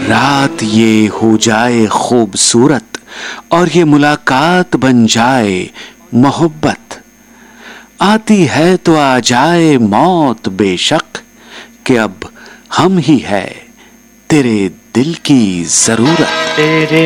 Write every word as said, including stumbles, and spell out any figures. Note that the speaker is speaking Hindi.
रात ये हो जाए खूबसूरत और ये मुलाकात बन जाए मोहब्बत। आती है तो आ जाए मौत बेशक, कि अब हम ही है तेरे दिल की जरूरत। तेरे